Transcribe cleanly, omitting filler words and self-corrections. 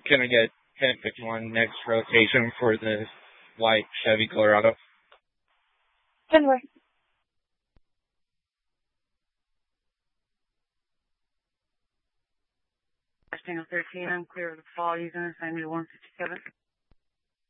Can I get 1051 next rotation for the white Chevy Colorado? Anyway. Tango 13, I'm clear of the fall using this. I need 157.